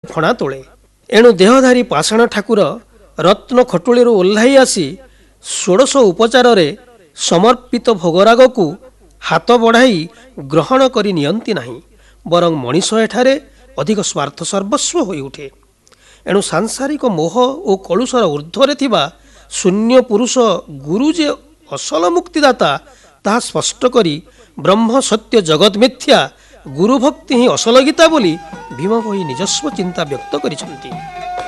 ଫଣା ତୋଳେ। ଏଣୁ ଦେହଧାରୀ ପାଷାଣ ଠାକୁର ରତ୍ନ ଖଟୁଳିରୁ ଓହ୍ଲାଇ ଆସି ଷୋଡ଼ଶ ଉପଚାରରେ ସମର୍ପିତ ଭୋଗରାଗକୁ ହାତ ବଢ଼ାଇ ଗ୍ରହଣ କରି ନିଅନ୍ତି ନାହିଁ, ବରଂ ମଣିଷ ଏଠାରେ ଅଧିକ ସ୍ୱାର୍ଥ ସର୍ବସ୍ୱ ହୋଇଉଠେ। ଏଣୁ ସାଂସାରିକ ମୋହ ଓ କଳୁଷର ଊର୍ଦ୍ଧ୍ୱରେ ଥିବା ଶୂନ୍ୟ ପୁରୁଷ ଗୁରୁ ଯେ ଅସଲ ମୁକ୍ତିଦାତା ତାହା ସ୍ପଷ୍ଟ କରି ବ୍ରହ୍ମ ସତ୍ୟ ଜଗତ୍ ମିଥ୍ୟା ଗୁରୁଭକ୍ତି ହିଁ ଅସଲ ଗୀତା ବୋଲି ଭୀମ ଭୋଇ ନିଜସ୍ୱ ଚିନ୍ତା ବ୍ୟକ୍ତ କରିଛନ୍ତି।